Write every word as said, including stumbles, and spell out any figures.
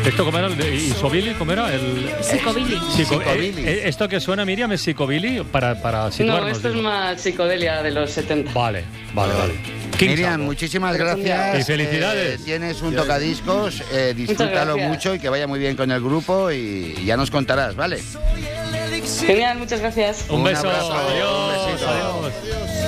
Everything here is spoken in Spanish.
¿Esto cómo era? ¿Y Sobili cómo era? El... Psicobili. Psico... Psicobili. Eh, eh, ¿Esto que suena, Miriam, es Psicobili? Para, para situarnos. No, esto digo. es más psicodelia de los setenta. Vale, vale, vale. King Miriam, Sabo. muchísimas gracias. Y felicidades. Eh, tienes un tocadiscos, eh, disfrútalo gracias. mucho y que vaya muy bien con el grupo y ya nos contarás, ¿vale? Genial, muchas gracias. Un Un beso. abrazo, Adiós. un besito. Adiós.